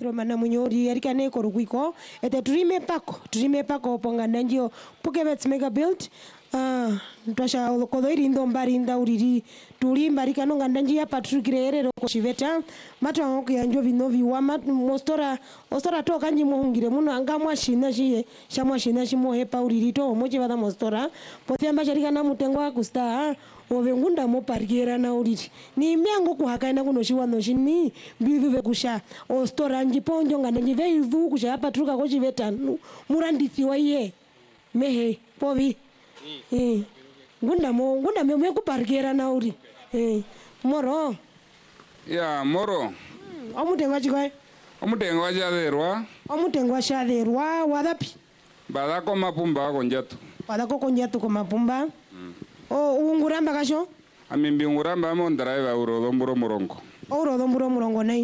romana munyori yarikane korukwiko ete turime pako ponganda njio pukebets mega build twasha kodhoiri ndo mbari nda uriri tulimba rikano nganda njia patrukirerero koshiveta matu angoku yanjo vinovi wa mostora toka nji muhungire muno anga mwashina shiye shamwashina shimohepa uriri to mochi vada mostora potiamba sharikana mutengo akusta ove ngunda moparikera na uriri ni miango kuhakaina kunoshiwa noshini mbivu vekusha ostora nji ponjo nganda nji veivu kusha patruka koshiveta murandithiwa iye mehe povi ngunda mwe kuparikera na uri moro ya moro omutengo chikwe omutengo wachatherwa omutengo wachatherwa wathapi bathako mapumba wakonjatu wathako konjatu ko mapumba unguramba kasho amimbi nguramba mo driver urothomburo murongo nai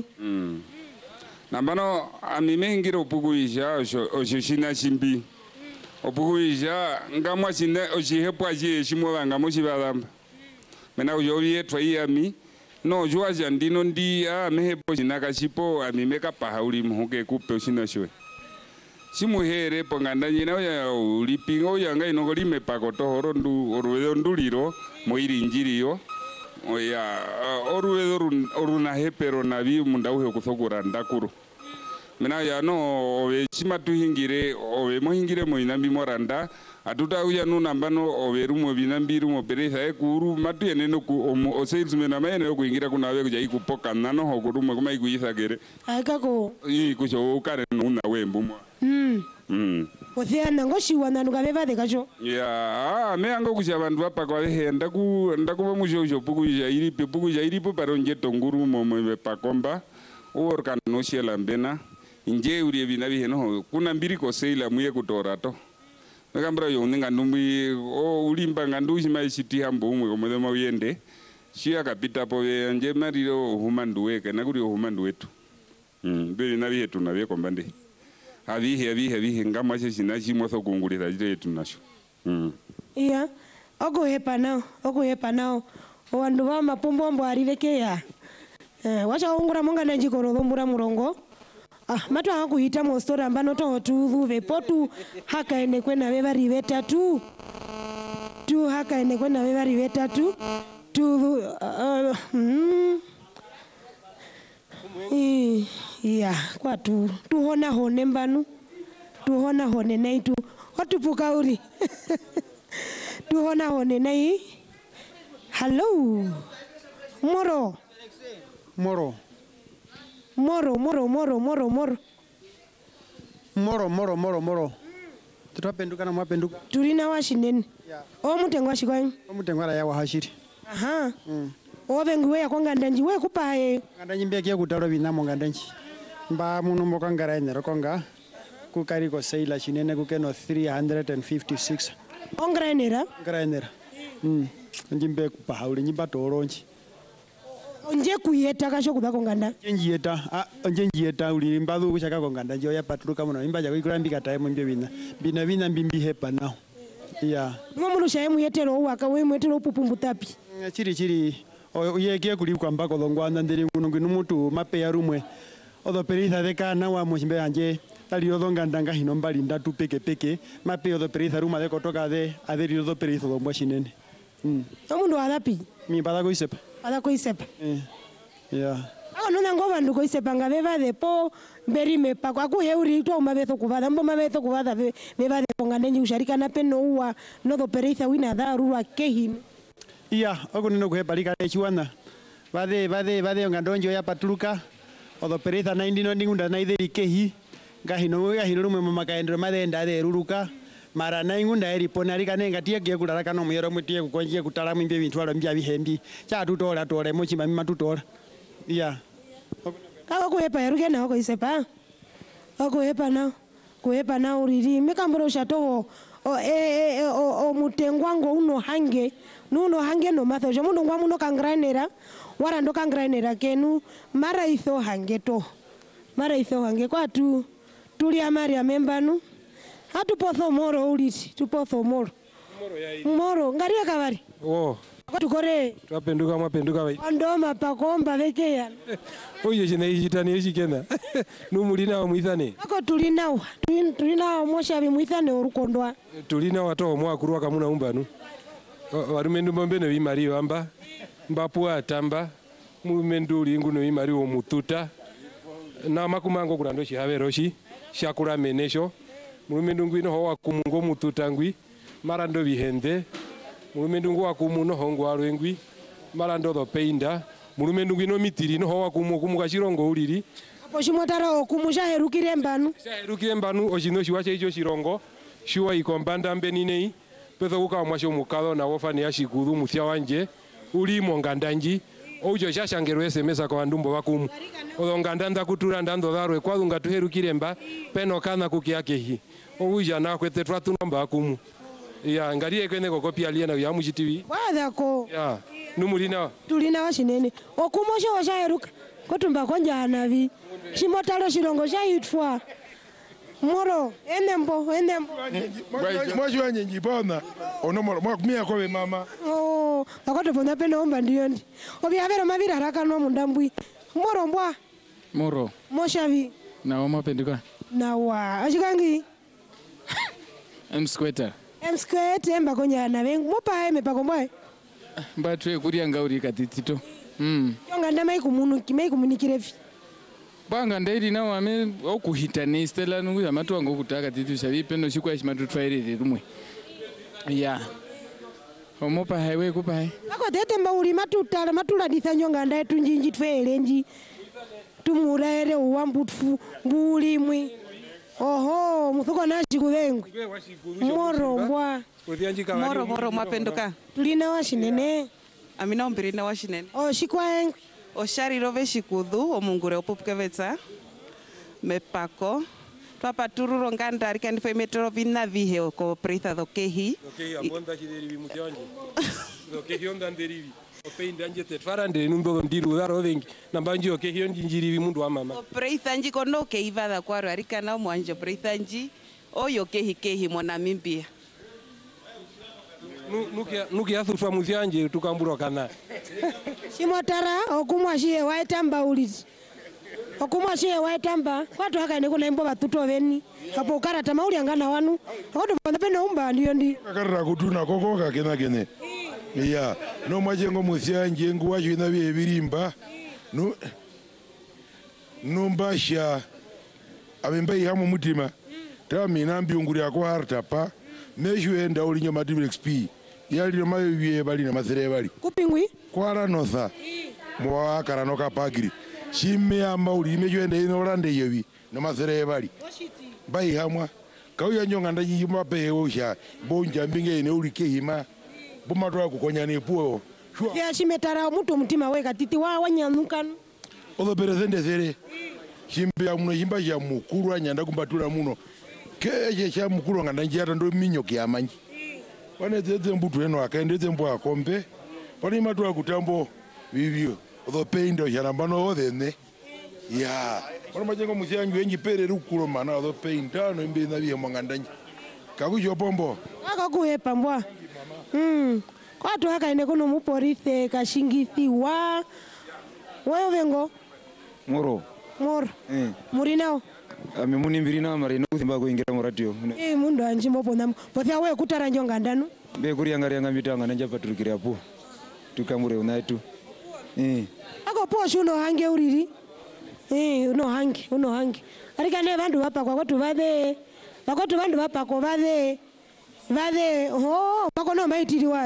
nambano amimengire upuguisha oshoshina shimbi opuguisha ngamwa shine oshihepwa je shimwa ngamo shibathamba mena uyowie twaiami no jwaja ndino ndia mehepo shinaka shipo amimeka pahauli muhoke kupe oshina shwe simuhere ponganda nyina ya ulipingo yanga inogolime pakotohoro ndu oruwedo nduliro moiri injiriyo oya oruwedo oruna hepero nabi mundauhe kuthokura ndakuru mena ya no owe chimatuhingire owe mohingire moinambi moranda atuta uya nuna mbano owe rumo binambi rumo pereza ekuru matu yeneno ku salesman amayene okuingira kuna we kuja ikupoka nano hokurumo kuma ikuisagere aikako kusho ukare nuna wembu mwa othea ngoshiwa nanuka bevade kasho ya me ango kusha bantu apa kwa he ndakuba musho pukuja iripo paronje tonguru momo pakomba orkan no shela mbena inje uri binabi heno kuna mbiri ko seila muye kutorato ngambra yo ninga numbi ulimba ngandushi mai city hambo umwe komode mawiyende shia kapita po nje mariro humanduwe kana kuri humandu wetu be nabi hetu nabe kombande abihe ngama shina shimotho kungulira jire yetu nasho iya oguhepa nao wandu ba mapumbo mbo arivekeya wacha ungura monga nanjikoro thombura murongo matu akuhita mostora ambano totuve potu hakaende kwena bevari betatu hakaende kwena bevari betatu tu iya kwatu tuhona hone mbanu tuhona hone naitu otupuka uri tuhona hone nai hello moro tutapenduka na mwapenduka turina washineni omutengo washikwani omutengo ara yawa hashiri aha ovenguwe yakongandanji we kupaye ngandanji mbeke kutalo binamo ngandanji mba muno mokangara enero konga kukari ko seila shinene kukeno 356 ongra enera njimbe kupahauli nyimba toronji onje kuyeta kasho kudako nganda njenjiyeta uli mbadhu kushaka konganda njo ya patuluka muno imba jako ikulambika taimo mbye bina mbimbi hepa nao iya ngomuno shaye yetero waka we mwetero pupumbu tapi chiri uyeke kuli kwamba kolongwana ndiri ngunungu numutu mape ya rumwe odo peritha deka na wa moshimbe anje tali odo ngandanga hino mbali ndatu peke mape odo peritha ruma de kotoka de aderi odo peritha do mwashinene omundu alapi mi bada koisepa yeah nona ngova nduko isepa ngaveva depo berime pako akuheuri to mabetho kuvada mbo mabetho kuvada beva de ponganenji usharika na peno uwa no peritha wina darura kehi iya okunino kuhebalika chiwana bade ngandonjo ya patuluka odo peritha na indino ningunda na ideri kehi ngahino rumwe makaendro madenda de ruruka mara na ingunda eri pona rika nenga tie ke kulala kana muyero mutie kukonje kutala mwimbe bintu alo mbya bihembi cha tutola tole mochima mima tutola iya kawa kuhepa yaruke na isepa kuhepa na uriri mikamboro shato mutengwango uno hange no matho jo mundo ngwa muno kangranera wara ndo kangranera kenu mara itho hange kwatu tuli amari amembanu hatupotho moro uliti tupotho moro ngaria kavari tukore twapenduka mwapenduka bai ondoma pakomba vekeya oye jina ijitani ejikena numulina wa mwithane ako tulinawo moshavi mwithane orukondwa tulina wato mwakurwa kamuna umbanu warumendu mbombe no imari wamba mbapu atamba mumendu lingu no imari wo mututa na makumango kurando shihaveroshi shakura menesho mumendu ngwino ho wakumungo mututa ngwi marando bihende mumendu ngwa kumuno hongo arwengwi marando do peinda mumendu ngwino mitiri no ho wakumu kumugashiro uliri apo shimotara okumusha herukire mbanu oshino shiwache icho shirongo shuwa ikombanda mbeninei petho kuka mwasho mukado na wofani ya shikudu muthia wanje uli mongandanji oujo shashangerwe semesa kwa ndumbo bakumu odongandanda kutura ndando darwe kwa dunga tuherukire mba peno kana kukiakehi ouja na kwete twatu namba bakumu ya ngarie kwene kokopia aliena ya mushitivi wadako ya numulina tulina washinene okumosho washaheruka kotumba konja navi shimotalo shirongo shaitwa moro enembo mwaji wanye njibona onomoro mwakumia kowe mama akoto pona peno omba ndiyondi obyavero mavira haraka no mundambwi moro mbwa moro moshavi na wama pendika na wa ashikangi mskweta emba konya na vengu mopa eme pakomboe mbatwe kuria ngauri katitito yonga ndama ikumunikire banga ndairi na wame okuhitane stela nungu ya matu wangu kutaka titu shavi peno shikwa shimatu twairi rumwe ya omopa highway kupa hai ako tete mbauri matula disanyonga ndae tunjinji twelenji tumuraere uwambutfu mbulimwi oho muthuko nashi kuvengu moro mbwa moro mapenduka tulina washinene amina ombirina washinene shikwaengu oshariro veshikudhu omungure opupkevetsa mepako twapatururo ngandari kandi foi metro vina vihe ko pritha do kehi ambonda chideri bimuti wanje do kehi onda nderivi opeinda njete twarande nundo ndiru daro vengi nambanji o kehi onjinjiri bimundu wa mama pritha nji kono keivada kwaro arikana mwanje pritha nji oyo kehi mona mimbia nuki athufa muzianje tukamburo kana shimotara okumwashie waitamba ulizi okumwashie waitamba watu haka ne kuna imbo batuto veni hapo karata mauli angana wanu akoto pona umba ndiyo ndi karata kutuna kokoka kene ya no majengo muzianje nguwacho ina birimba numbasha abembai hamu mutima tamina mbiunguri yako hartapa meshuenda ulinyo madible xp yali mayo wie bali na mathere bali kupingwi kwara notha mwa karano ka pagiri chime amba uli meshuenda ino rande yewi na mathere bali bai hamwa kauya nyonga ndaji mape osha bonja mbinge ine uli kehima bumatwa kukonya ne puo ya shimetara mutu mutima we katiti wa wanyanukan odo presente sere chimbe ya muno chimba ya mukuru anyanda kumbatula muno keje cha mukuru nganda njata ndo minyo kiamanji wane tete mbutu eno akaendete mbo akombe pani matu akutambo vivyo odo peindo charambano odene ya pani majengo musianju enji pere rukulo mana odo peinda no imbe na biye mwangandanji kakujo pombo akakuhepa mbwa kwatu haka ine kuno muporithe kashingithi wa wewe vengo moro murinao muni mbiri na mari no thimba kuingira mu radio mundu anje mopona pothia we kutara njonga ndanu be kurianga mitanga nanja paturikira apo tukamure unaitu ako posho no hange uriri uno hange arika ne vandu vapa kwa kwatu vade vandu vapa ko vade ho pakono maitiri wa